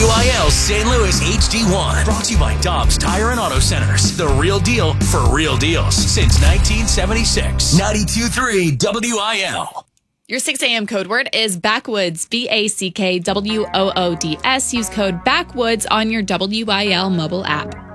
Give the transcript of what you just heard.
WIL St. Louis HD1. Brought to you by Dobbs Tire and Auto Centers. The real deal for real deals since 1976. 92.3 WIL. Your 6 a.m. code word is backwoods, BACKWOODS. Use code BACKWOODS on your WIL mobile app.